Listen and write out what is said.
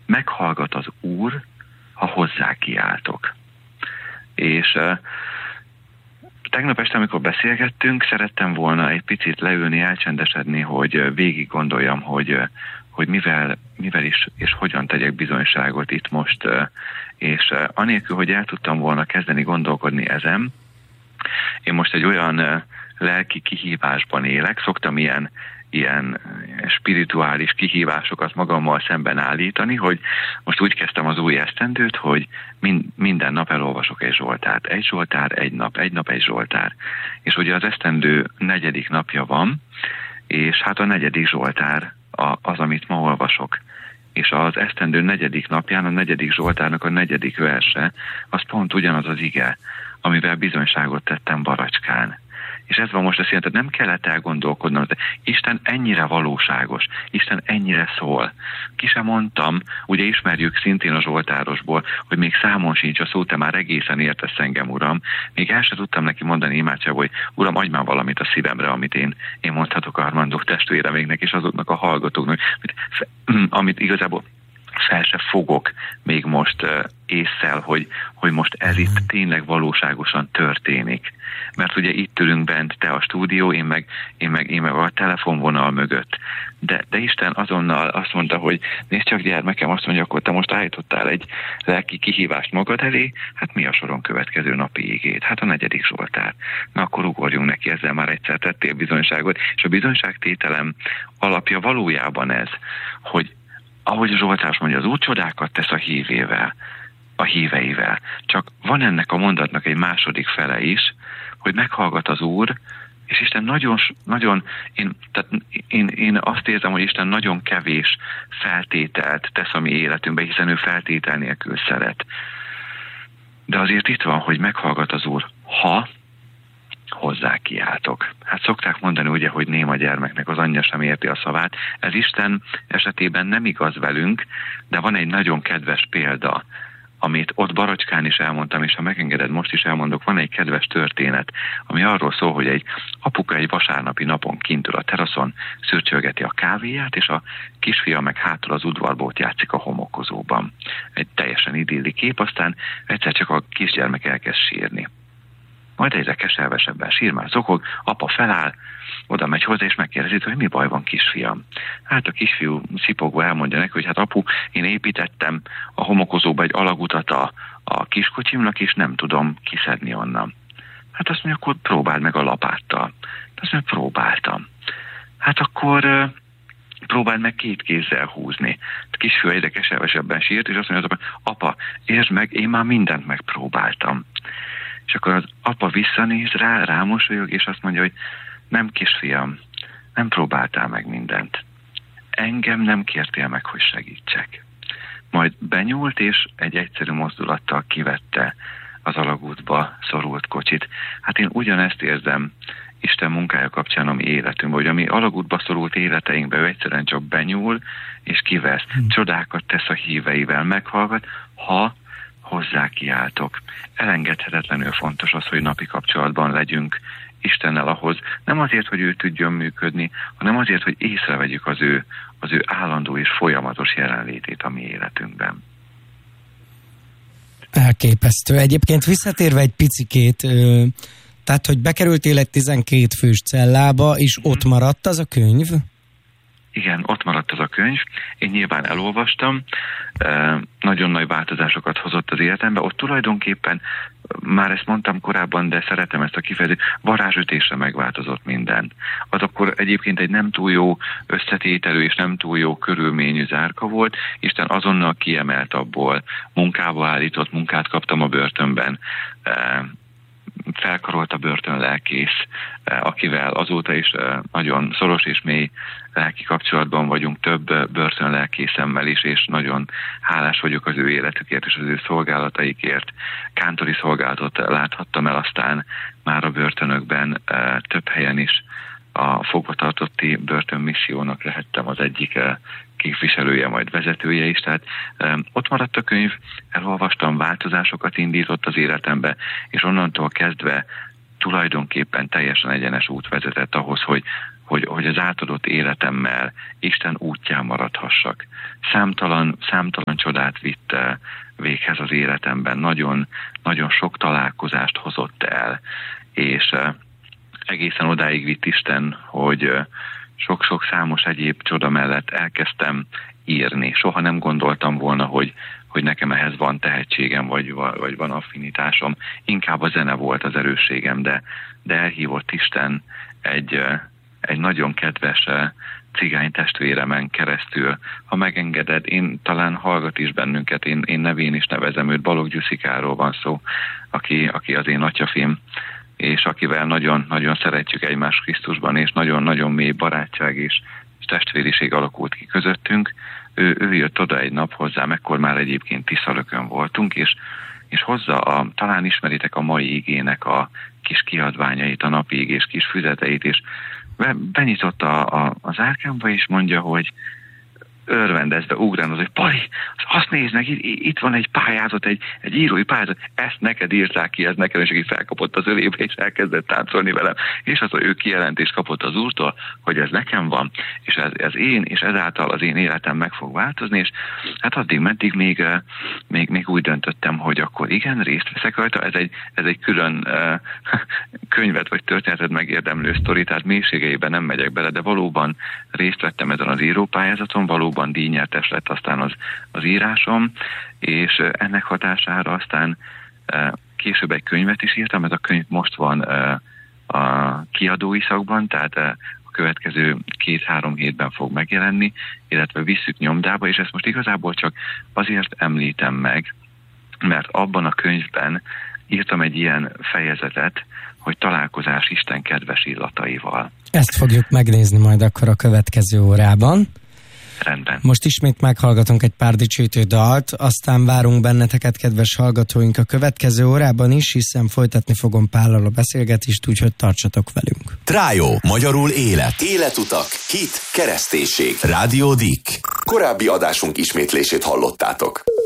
meghallgat az Úr, ha hozzá kiáltok. És tegnap este, amikor beszélgettünk, szerettem volna egy picit leülni, elcsendesedni, hogy végig gondoljam, hogy mivel is és hogyan tegyek bizonyságot itt most, és anélkül, hogy el tudtam volna kezdeni gondolkodni ezen, én most egy olyan lelki kihívásban élek, szoktam ilyen spirituális kihívásokat magammal szemben állítani, hogy most úgy kezdtem az új esztendőt, hogy minden nap elolvasok egy zsoltárt. Egy zsoltár, egy nap egy zsoltár. És ugye az esztendő 4. napja van, és hát a 4. zsoltár az, amit ma olvasok. És az esztendő 4. napján a 4. zsoltárnak a 4. verse, az pont ugyanaz az ige, amivel bizonyságot tettem Baracskán. És ez van most azt jelenti, hogy nem kellett elgondolkodnom, de Isten ennyire valóságos, Isten ennyire szól. Ki sem mondtam, ugye ismerjük szintén a zsoltárosból, hogy még számon sincs a szó, te már egészen értesz engem, Uram. Még el sem tudtam neki mondani imádságban, hogy Uram, adj már valamit a szívemre, amit én mondhatok Armandó testvéremeknek és azoknak a hallgatóknak, amit igazából fel se fogok még most ésszel, hogy most ez itt tényleg valóságosan történik. Mert ugye itt ülünk bent, te a stúdió, én meg a telefonvonal mögött. De Isten azonnal azt mondta, hogy nézd csak gyermekem, azt mondja, akkor te most állítottál egy lelki kihívást magad elé, hát mi a soron következő napi igét? Hát a 4. zsoltár. Na akkor ugorjunk neki, ezzel már egyszer tettél bizonyságot, és a bizonyságtételem alapja valójában ez, hogy ahogy a Zsoltárs mondja, az Úr csodákat tesz a híveivel. Csak van ennek a mondatnak egy második fele is, hogy meghallgat az Úr, és Isten nagyon én azt érzem, hogy Isten nagyon kevés feltételt tesz a mi életünkbe, hiszen ő feltétel nélkül szeret. De azért itt van, hogy meghallgat az Úr, ha hozzá kiáltok. Hát szokták mondani ugye, hogy néma gyermeknek az anyja sem érti a szavát. Ez Isten esetében nem igaz velünk, de van egy nagyon kedves példa, amit ott Baracskán is elmondtam, és ha megengeded, most is elmondok, van egy kedves történet, ami arról szól, hogy egy apuka egy vasárnapi napon kint ül a teraszon, szürcsölgeti a kávéját, és a kisfia meg hátul az udvarból játszik a homokozóban. Egy teljesen idilli kép, aztán egyszer csak a kisgyermek elkezd sírni. Majd egyre keservesebben sír, már zokog, apa feláll, oda megy hozzá, és megkérdezi, hogy mi baj van, kisfiam. Hát a kisfiú szipogva elmondja neki, hogy hát apu, én építettem a homokozóba egy alagutat a kiskocsimnak, és nem tudom kiszedni onnan. Hát azt mondja, akkor próbáld meg a lapáttal. Azt mondja, próbáltam. Hát akkor próbáld meg 2 kézzel húzni. A kisfiú egyre keservesebben sírt, és azt mondja, apa, értsd meg, én már mindent megpróbáltam. És akkor az apa visszanéz rá, rámosolyog, és azt mondja, hogy nem kisfiam, nem próbáltál meg mindent. Engem nem kértél meg, hogy segítsek. Majd benyúlt, és egy egyszerű mozdulattal kivette az alagútba szorult kocsit. Hát én ugyanezt érzem Isten munkája kapcsán a mi életünkben, hogy a mi alagútba szorult életeinkben ő egyszerűen csak benyúl, és kivesz. Csodákat tesz a híveivel, meghallgat, ha hozzá kiáltok. Elengedhetetlenül fontos az, hogy napi kapcsolatban legyünk Istennel ahhoz, nem azért, hogy ő tudjon működni, hanem azért, hogy észrevegyük az ő állandó és folyamatos jelenlétét a mi életünkben. Elképesztő. Egyébként visszatérve egy picikét, tehát, hogy bekerültél egy 12 fős cellába, és ott maradt az a könyv? Igen, ott maradt az a könyv. Én nyilván elolvastam, nagyon nagy változásokat hozott az életembe. Ott tulajdonképpen, már ezt mondtam korábban, de szeretem ezt a kifejezést, varázsütésre megváltozott minden. Az akkor egyébként egy nem túl jó összetételű és nem túl jó körülményű zárka volt. Isten azonnal kiemelt abból, munkába állított, munkát kaptam a börtönben, felkarolt a börtönlelkész, akivel azóta is nagyon szoros és mély lelki kapcsolatban vagyunk, több börtönlelkészemmel is, és nagyon hálás vagyok az ő életükért és az ő szolgálataikért. Kántori szolgálatot láthattam el aztán már a börtönökben, több helyen is a fogvatartotti börtönmissziónak lehettem az egyik képviselője, majd vezetője is, tehát ott maradt a könyv, elolvastam, változásokat indított az életembe, és onnantól kezdve tulajdonképpen teljesen egyenes út vezetett ahhoz, hogy az átadott életemmel Isten útján maradhassak. Számtalan csodát vitt véghez az életemben, nagyon, nagyon sok találkozást hozott el, és egészen odáig vitt Isten, hogy sok-sok számos egyéb csoda mellett elkezdtem írni. Soha nem gondoltam volna, hogy nekem ehhez van tehetségem, vagy van affinitásom. Inkább a zene volt az erősségem, de elhívott Isten egy nagyon kedves cigány testvéremen keresztül. Ha megengeded, én talán hallgat is bennünket, én nevén is nevezem őt, Balogh Gyuszikáról van szó, aki az én atyafim, és akivel nagyon-nagyon szeretjük egymást Krisztusban, és nagyon-nagyon mély barátság és testvériség alakult ki közöttünk. Ő jött oda egy nap hozzám, ekkor már egyébként Tiszalökön voltunk, és hozza talán ismeritek a mai igének a kis kiadványait, a napi igés kis füzeteit, és benyitotta az árkámba, és mondja, hogy örvendezve, ugrándoz, hogy Pali, azt nézd meg, itt van egy pályázat, egy írói pályázat, ezt neked írták ki, ez nekem, és aki felkapott az ölébe, és elkezdett táncolni velem, és az, hogy ő kijelentést kapott az Úrtól, hogy ez nekem van, és ez én, és ezáltal az én életem meg fog változni, és hát addig-meddig még úgy döntöttem, hogy akkor igen, részt veszek rajta, ez egy külön könyvet vagy történetet megérdemlő sztori, tehát mélységeiben nem megyek bele, de valóban részt vettem ezen az írópályázaton, valóban díjnyertes lett aztán az írásom, és ennek hatására aztán később egy könyvet is írtam, ez a könyv most van a kiadói szakban, tehát a következő 2-3 hétben fog megjelenni, illetve visszük nyomdába, és ezt most igazából csak azért említem meg, mert abban a könyvben írtam egy ilyen fejezetet, hogy találkozás Isten kedves illataival. Ezt fogjuk megnézni majd akkor a következő órában. Rendben. Most ismét meghallgatunk egy pár dicsőítő dalt, aztán várunk benneteket, kedves hallgatóink, a következő órában is, hiszen folytatni fogom Pállal a beszélgetést, úgyhogy tartsatok velünk. Trájó, magyarul élet. Életutak, hit, kereszténység. Rádió Dick. Korábbi adásunk ismétlését hallottátok.